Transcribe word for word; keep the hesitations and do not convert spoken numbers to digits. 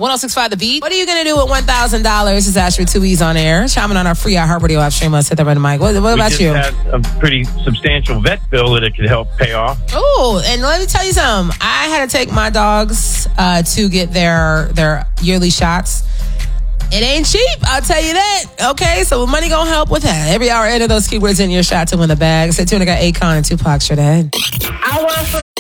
one oh six point five The Beat. What are you going to do with one thousand dollars? It's Ashley Tui's on air. Chiming on our free iHeartRadio app stream. Let's hit that right mic. What, what about we you? We just had a pretty substantial vet bill that it could help pay off. Oh, and let me tell you something. I had to take my dogs uh, to get their their yearly shots. It ain't cheap, I'll tell you that. Okay, so money gonna help with that. Every hour, enter those keywords in your shot to win the bag. Stay tuned. I got Akon and Tupac straight ahead. I want